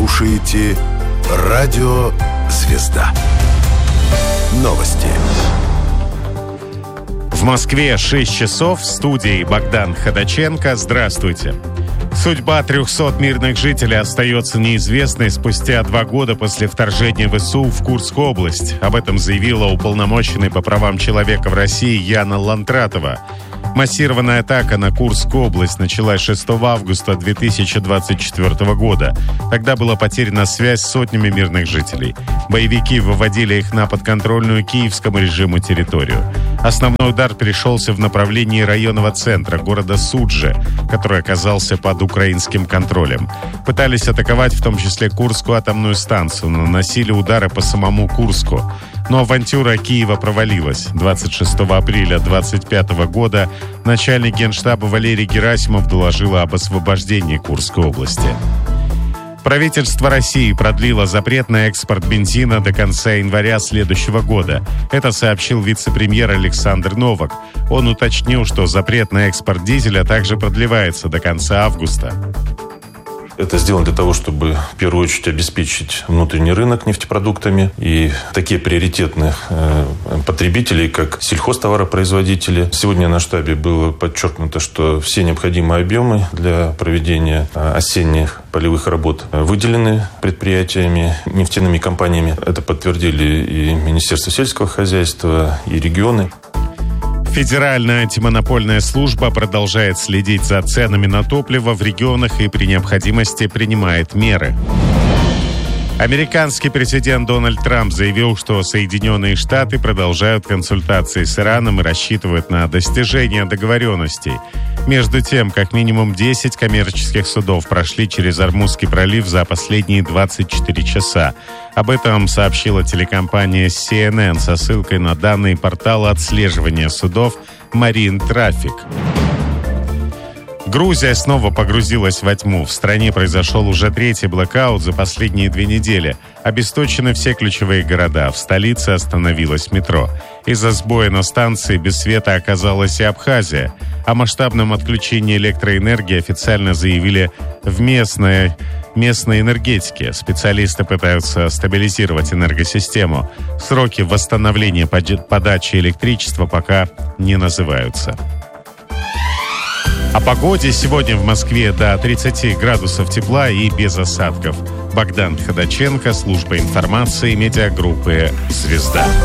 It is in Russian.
слушаете Радио Звезда. Новости. В Москве 6 часов. В студии Богдан Ходаченко. Здравствуйте. Судьба 300 мирных жителей остается неизвестной спустя 2 года после вторжения ВСУ в Курскую область. Об этом заявила уполномоченный по правам человека в России Яна Лантратова. Массированная атака на Курскую область началась 6 августа 2024 года. Тогда была потеряна связь с сотнями мирных жителей. Боевики выводили их на подконтрольную киевскому режиму территорию. Основной удар пришелся в направлении районного центра города Суджи, который оказался под украинским контролем. Пытались атаковать в том числе Курскую атомную станцию, но наносили удары по самому Курску. Но авантюра Киева провалилась. 26 апреля 2025 года начальник Генштаба Валерий Герасимов доложил об освобождении Курской области. Правительство России продлило запрет на экспорт бензина до конца января следующего года. Это сообщил вице-премьер Александр Новак. Он уточнил, что запрет на экспорт дизеля также продлевается до конца августа. Это сделано для того, чтобы в первую очередь обеспечить внутренний рынок нефтепродуктами. И такие приоритетные потребители, как сельхозтоваропроизводители. Сегодня на штабе было подчеркнуто, что все необходимые объемы для проведения осенних полевых работ выделены предприятиями, нефтяными компаниями. Это подтвердили и Министерство сельского хозяйства, и регионы. Федеральная антимонопольная служба продолжает следить за ценами на топливо в регионах и при необходимости принимает меры. Американский президент Дональд Трамп заявил, что Соединенные Штаты продолжают консультации с Ираном и рассчитывают на достижение договоренностей. Между тем, как минимум 10 коммерческих судов прошли через Ормузский пролив за последние 24 часа. Об этом сообщила телекомпания CNN со ссылкой на данные портала отслеживания судов Marine Traffic. Грузия снова погрузилась во тьму. В стране произошел уже 3-й блэкаут за последние 2 недели. Обесточены все ключевые города. В столице остановилось метро. Из-за сбоя на станции без света оказалась и Абхазия. О масштабном отключении электроэнергии официально заявили в местной энергетике. Специалисты пытаются стабилизировать энергосистему. Сроки восстановления подачи электричества пока не называются. О погоде. Сегодня в Москве до 30 градусов тепла и без осадков. Богдан Ходаченко, служба информации, медиагруппы «Звезда».